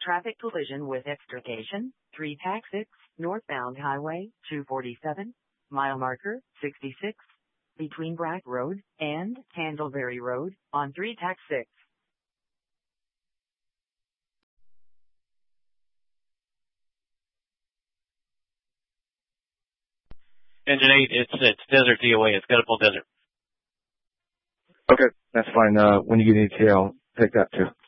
Traffic collision with extrication, 3 TAC 6, northbound Highway 247, mile marker 66, between Brack Road and Candleberry Road on 3 TAC 6. Engine 8, it's Desert DOA. It's Gutterville Desert. Okay, that's fine. When you get an ETA, I'll take that too.